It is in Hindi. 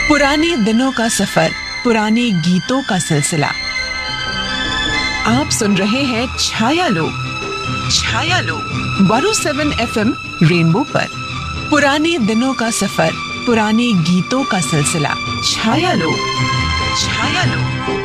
पुराने दिनों का सफर, पुराने गीतों का सिलसिला। आप सुन रहे हैं छाया लोग 107 FM रेनबो पर। पुराने दिनों का सफर, पुराने गीतों का सिलसिला। छाया लोग।